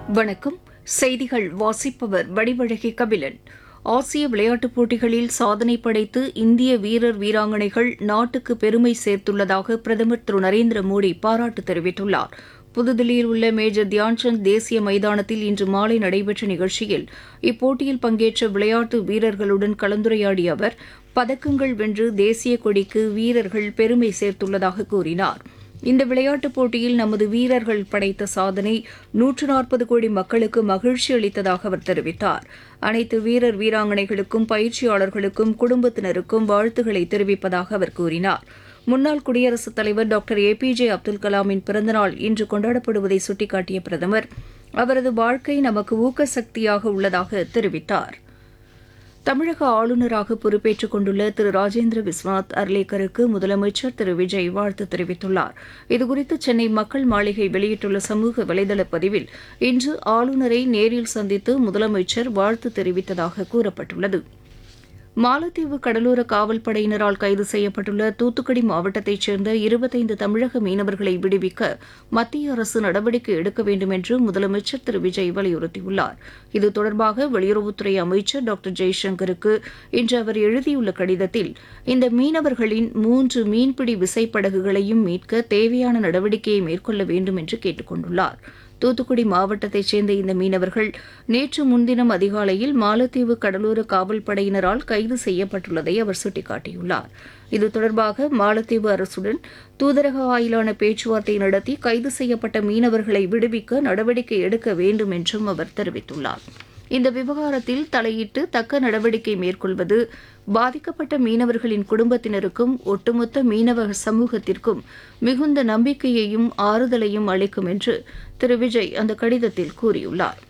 வணக்கம். செய்திகள் வாசிப்பவர் வடிவழகி கபிலன். ஆசிய விளையாட்டுப் போட்டிகளில் சாதனை படைத்து இந்திய வீரர் வீராங்கனைகள் நாட்டுக்கு பெருமை சேர்த்துள்ளதாக பிரதமர் திரு நரேந்திர மோடி பாராட்டு தெரிவித்துள்ளார். புதுதில்லியில் உள்ள மேஜர் தியான்சந்த் தேசிய மைதானத்தில் இன்று மாலை நடைபெற்ற நிகழ்ச்சியில் இப்போட்டியில் பங்கேற்ற விளையாட்டு வீரர்களுடன் கலந்துரையாடிய அவர் பதக்கங்கள் வென்று தேசிய கொடிக்கு வீரர்கள் பெருமை சேர்த்துள்ளதாக கூறினார். இந்த விளையாட்டுப் போட்டியில் நமது வீரர்கள் படைத்த சாதனை 140 கோடி மக்களுக்கு மகிழ்ச்சி அளித்ததாக அவர் தெரிவித்தார். அனைத்து வீரர் வீராங்கனைகளுக்கும் பயிற்சியாளர்களுக்கும் குடும்பத்தினருக்கும் வாழ்த்துக்களை தெரிவிப்பதாக அவர் கூறினார். முன்னாள் குடியரசுத் தலைவர் டாக்டர் APJ அப்துல் கலாமின் பிறந்தநாள் இன்று கொண்டாடப்படுவதை சுட்டிக்காட்டிய பிரதமர் அவரது வாழ்க்கை நமக்கு ஊக்கசக்தியாக உள்ளதாக தெரிவித்தார். தமிழக ஆளுநராக பொறுப்பேற்றுக் கொண்டுள்ள திரு ராஜேந்திர விஸ்வநாத் அர்லேக்கருக்கு முதலமைச்சர் திரு விஜய் வாழ்த்து தெரிவித்துள்ளார். இதுகுறித்து சென்னை மக்கள் மாளிகை வெளியிட்டுள்ள சமூக வலைதள பதிவில் இன்று ஆளுநரை நேரில் சந்தித்து முதலமைச்சர் வாழ்த்து தெரிவித்ததாக கூறப்பட்டுள்ளது. மாலத்தீவு கடலோர காவல்படையினரால் கைது செய்யப்பட்டுள்ள தூத்துக்குடி மாவட்டத்தைச் சேர்ந்த 25 தமிழக மீனவர்களை விடுவிக்க மத்திய அரசு நடவடிக்கை எடுக்க வேண்டும் என்று முதலமைச்சர் திரு விஜய் வலியுறுத்தியுள்ளார். இது தொடர்பாக வெளியுறவுத்துறை அமைச்சர் டாக்டர் ஜெய்சங்கருக்கு இன்று அவர் எழுதியுள்ள கடிதத்தில் இந்த மீனவர்களின் 3 மீன்பிடி விசைப்படகுகளையும் மீட்க தேவையான நடவடிக்கையை மேற்கொள்ள வேண்டும் என்று கேட்டுக் கொண்டுள்ளார். தூத்துக்குடி மாவட்டத்தைச் சேர்ந்த இந்த மீனவர்கள் நேற்று முன்தினம் அதிகாலையில் மாலத்தீவு கடலோர காவல்படையினரால் கைது செய்யப்பட்டுள்ளதை அவர் சுட்டிக்காட்டியுள்ளார். இது தொடர்பாக மாலத்தீவு அரசுடன் தூதரக வாயிலான பேச்சுவார்த்தை நடத்தி கைது செய்யப்பட்ட மீனவர்களை விடுவிக்க நடவடிக்கை எடுக்க வேண்டும் என்றும் அவர் தெரிவித்துள்ளார். இந்த விவகாரத்தில் தலையிட்டு தக்க நடவடிக்கை மேற்கொள்வது பாதிக்கப்பட்ட மீனவர்களின் குடும்பத்தினருக்கும் ஒட்டுமொத்த மீனவ சமூகத்திற்கும் மிகுந்த நம்பிக்கையையும் ஆறுதலையும் அளிக்கும் என்று திரு விஜய் அந்த கடிதத்தில் கூறியுள்ளார்.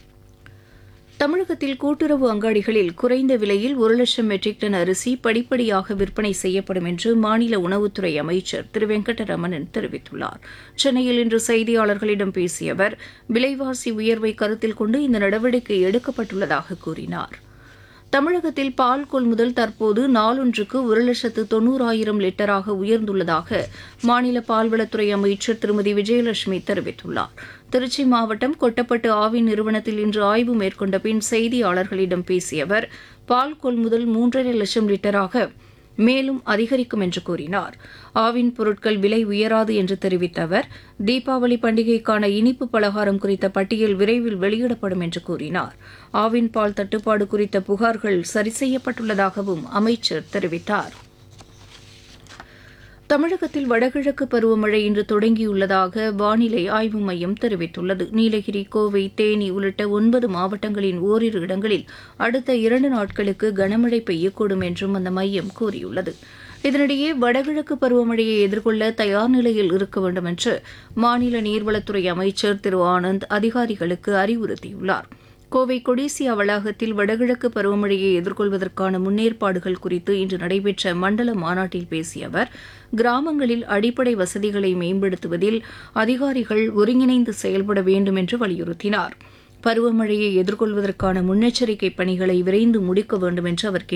தமிழகத்தில் கூட்டுறவு அங்காடிகளில் குறைந்த விலையில் 1,00,000 மெட்ரிக் டன் அரிசி படிப்படியாக விற்பனை செய்யப்படும் என்று மாநில உணவுத்துறை அமைச்சர் திரு வெங்கடரமணன் தெரிவித்துள்ளார். சென்னையில் இன்று செய்தியாளர்களிடம் பேசிய அவர் விலைவாசி உயர்வை கருத்தில் கொண்டு இந்த நடவடிக்கை எடுக்கப்பட்டுள்ளதாக கூறினார். தமிழகத்தில் பால் கொள்முதல் தற்போது நாளொன்றுக்கு 1,90,000 லிட்டராக உயர்ந்துள்ளதாக மாநில பால்வளத்துறை அமைச்சர் திருமதி விஜயலட்சுமி தெரிவித்துள்ளார். திருச்சி மாவட்டம் கொட்டப்பட்டு ஆவின் நிறுவனத்தில் இன்று ஆய்வு மேற்கொண்ட பின் செய்தியாளர்களிடம் பேசிய அவர் பால் கொள்முதல் 3,50,000 லிட்டராக மேலும் அதிகரிக்கும் என்று கூறினார். ஆவின் பொருட்கள் விலை உயராது என்று தெரிவித்த அவர் தீபாவளி பண்டிகைக்கான இனிப்பு பலகாரம் குறித்த பட்டியல் விரைவில் வெளியிடப்படும் என்று கூறினார். ஆவின் பால் தட்டுப்பாடு குறித்த புகார்கள் சரி செய்யப்பட்டுள்ளதாகவும் அமைச்சர் தெரிவித்தார். தமிழகத்தில் வடகிழக்கு பருவமழை இன்று தொடங்கியுள்ளதாக வானிலை ஆய்வு மையம் தெரிவித்துள்ளது. நீலகிரி, கோவை, தேனி உள்ளிட்ட 9 மாவட்டங்களின் ஓரிரு இடங்களில் அடுத்த 2 நாட்களுக்கு கனமழை பெய்யக்கூடும் என்றும் அந்த மையம் கூறியுள்ளது. இதனிடையே வடகிழக்கு பருவமழையை எதிர்கொள்ள தயார் நிலையில் இருக்க வேண்டும் என்று மாநில நீர்வளத்துறை அமைச்சர் திரு ஆனந்த் அதிகாரிகளுக்கு அறிவுறுத்தியுள்ளார். கோவை கொடிசியா வளாகத்தில் வடகிழக்கு பருவமழையை எதிர்கொள்வதற்கான முன்னேற்பாடுகள் குறித்து இன்று நடைபெற்ற மண்டல மாநாட்டில் பேசிய அவர் கிராமங்களில் அடிப்படை வசதிகளை மேம்படுத்துவதில் அதிகாரிகள் ஒருங்கிணைந்து செயல்பட வேண்டும் என்று வலியுறுத்தினார். பருவமழையை எதிர்கொள்வதற்கான முன்னெச்சரிக்கை பணிகளை விரைந்து முடிக்க வேண்டும் என்று அவர்